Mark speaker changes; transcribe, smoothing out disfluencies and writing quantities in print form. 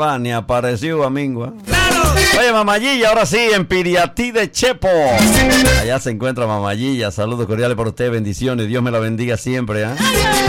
Speaker 1: va, ni apareció amigo. Oye, Mamayilla, ahora sí, en Piriatí de Chepo. Allá se encuentra Mamayilla. Saludos cordiales para usted, bendiciones. Dios me la bendiga siempre, ¿eh?